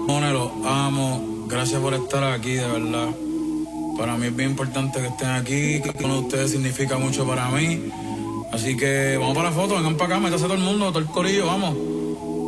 Los amo. Gracias por estar aquí, de verdad. Para mí es bien importante que estén aquí, que uno de ustedes significa mucho para mí. Así que vamos para la foto, vengan para acá, métase todo el mundo, todo el corillo, vamos.